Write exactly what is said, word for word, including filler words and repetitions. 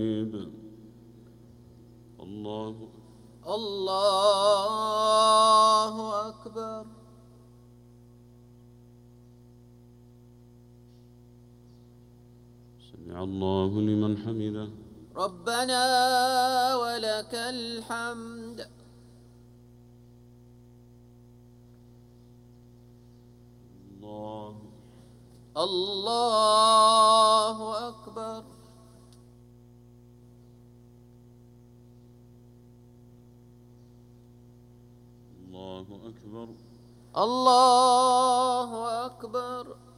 الله الله أكبر. سمع الله لمن حمده. ربنا ولك الحمد. الله الله أكبر. الله أكبر. الله أكبر.